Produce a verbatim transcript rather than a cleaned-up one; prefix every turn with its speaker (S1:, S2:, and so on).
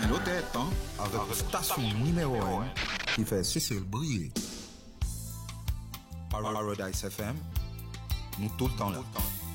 S1: L'autre temps avec station numéro un qui fait Cécile briller. Paradise F M, nous tout le temps là.